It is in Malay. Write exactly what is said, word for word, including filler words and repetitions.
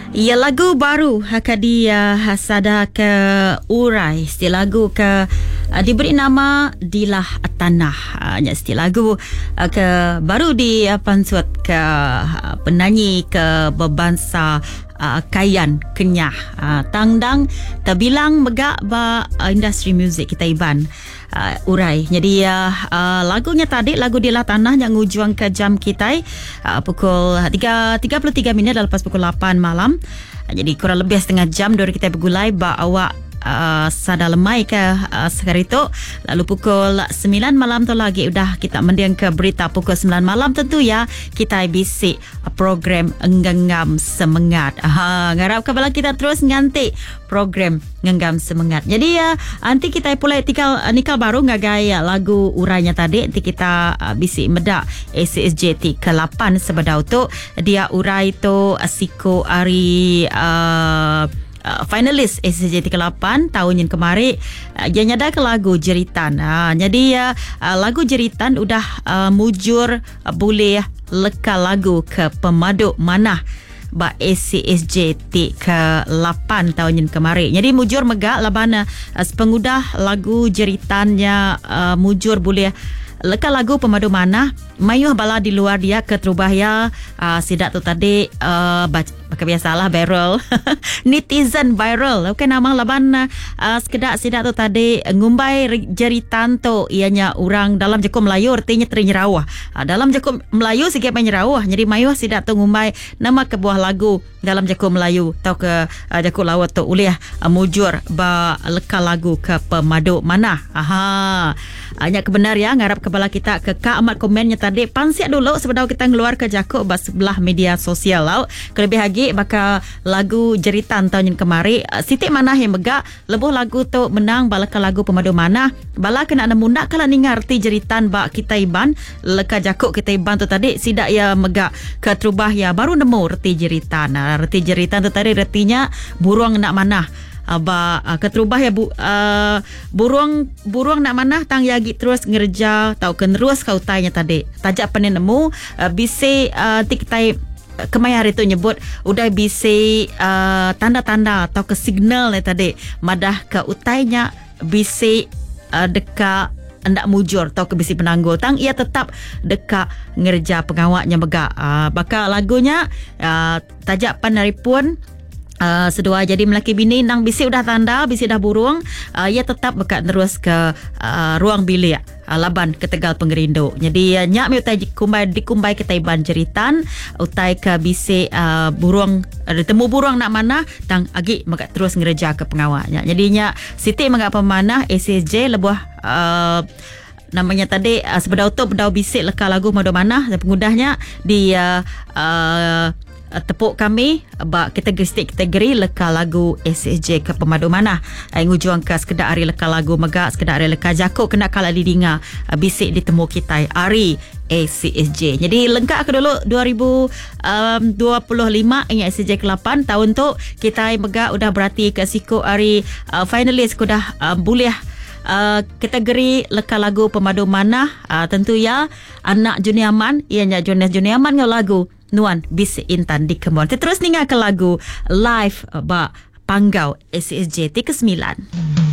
Ya, lagu baru Hakadia Hasada ke Urai. Setiap lagu ke uh, diberi nama Dilah Tanah. Hanya uh, setiap lagu uh, ke baru di uh, pansuat ke uh, penyanyi ke berbangsa uh, Kayan Kenyah. Uh, tangdang terbilang megak ba uh, industri muzik kita Iban. Uh, Urai. Jadi uh, uh, lagunya tadi, lagu Dilah Tanah yang ujung ke jam kita uh, pukul tiga tiga puluh tiga minit lepas pukul lapan malam. Uh, jadi kurang lebih setengah jam dari kita bergulai ba awak Uh, sada lemai ke uh, sekarang itu. Lalu pukul sembilan malam tu lagi udah kita mendiang ke berita pukul sembilan malam. Tentu ya kita bisik uh, program Ngenggam Semangat. Aha, ngarap kepala kita terus nganti program Ngenggam Semangat. Jadi ya uh, nanti kita pula tikal uh, nikal baru ngagai uh, lagu urainya tadi. Nanti kita uh, bisik medak A C S J T ke lapan sebedau tu. Dia urai tu uh, siko hari uh, Uh, finalis A C S J T ke lapan tahun yang kemarin. uh, Dia nyada ke lagu Jeritan. uh, Jadi uh, uh, lagu Jeritan udah uh, mujur uh, boleh leka lagu ke Pemadu Manah ba A C S J T ke lapan tahun yang kemarin. Jadi mujur megak labana uh, pengudah lagu Jeritannya uh, mujur boleh leka lagu Pemadu Manah. Mayuh bala di luar dia ke Terubahya uh, sidak tu tadi uh, baca, baca biasalah viral netizen viral. Okey, nama laban uh, sekedar sidak tu tadi ngumbai jeritan tu ianya orang dalam Jaku Melayu artinya ternyerawah. Uh, dalam Jaku Melayu sikit penyerawah. Jadi mayuh sidak tu ngumbai nama kebuah lagu dalam Jaku Melayu tau ke uh, Jaku Lawat tu ulih uh, mujur ba leka lagu ke Pemadu Manah. Aha. Hanya kebenar ya ngarap kepala kita ke Kak Amat komennya tadi. Pansiak dulu sebelum kita ngeluar ke Jakuk bas sebelah media sosial lau. Kelebih lagi bakal lagu Jeritan tahun yang kemarin. Siti Manah yang megak lebuh lagu tu menang balaka lagu Pemadu Manah. Bala kena nemu nak kalau ni ngerti Jeritan bak kita Iban leka Jakuk kita Iban tu tadi sidak ya megak ke Terubah ya baru nemu reti Jeritan. Nah, reti Jeritan tu tadi retinya buruang nak manah. Aba uh, keterubah ya bu, uh, buruang buruang nak manah tang yagi terus ngerja tau kenerus kau tanya tadi tajak panen nemu uh, bisi uh, tik tai kemaya hari tu nyebut udah bisi uh, tanda-tanda atau ke signal ni tadi madah ke utainya bisi uh, deka hendak mujur atau ke bisi penanggul tang ia tetap deka ngerja pengawaknya megak uh, bakal lagunya uh, tajak pan hari pun Uh, sedua jadi melaki bini nang bisi udah tanda bisi dah burung uh, ia tetap bekat terus ke uh, ruang bilik uh, laban ke Tegal Pengerindu. Jadi uh, nyak mi utai kumbai dikumbai ke Taiban Jeritan utai ke bisi uh, burung uh, temu burung nak mana tang agi bekat terus ngereja ke pengawaknya. Jadi nyak Siti megak pemanah A C S J lebuh uh, namanya tadi uh, sebedau tu bedau bisik leka lagu Pemadu Manah dan pengudahnya di uh, uh, tepuk kami bak kategori kategori leka lagu A C S J ke Pemadu Manah. Ai ngujuang ke sekedar hari leka lagu megak sekedar hari leka Jakuk kena kala didinga bisik ditemu kita hari A C S J. Jadi lengkap ke dulu dua ribu dua puluh lima ini A C S J ke lapan tahun tu kita megak udah berarti ke siku hari uh, finalis kudah uh, boleh Uh, kategori leka lagu Pemadu Manah. uh, tentu ya anak Juniaman ianya Jonas Juniaman ngau lagu Nuan Bisi Intan di Kemon. Terus ningal ke lagu live uh, ba Panggau A C S J T ke sembilan.